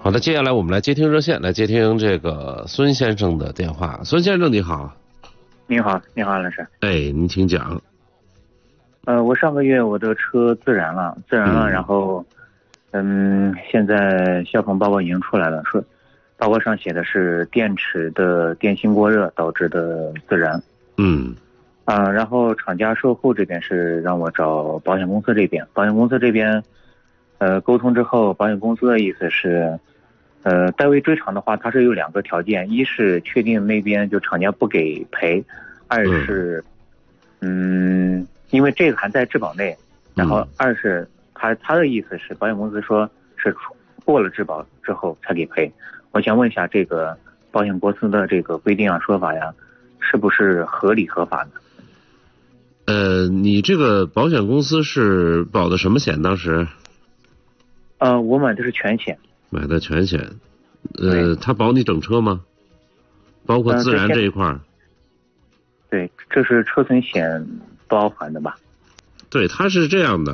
好的，接下来我们来接听热线，来接听这个孙先生的电话。孙先生你好。 你好，你好，老师。 哎，您请讲。 我上个月我的车自燃了，然后，现在消防报告已经出来了，说报告上写的是电池的电芯过热导致的自燃。然后厂家售后这边是让我找保险公司这边，保险公司这边，沟通之后，保险公司的意思是，代为追偿的话，它是有2个条件，一是确定那边就厂家不给赔，二是，因为这个还在质保内，然后二是他的意思是保险公司说是过了质保之后才给赔。我想问一下，这个保险公司的这个规定啊说法呀，是不是合理合法的？ 你这个保险公司是保的什么险？当时？ 我买的是全险。 买的全险。他保你整车吗？包括自燃这一块儿？ 对，这是车损险包含的吧？ 对，它是这样的，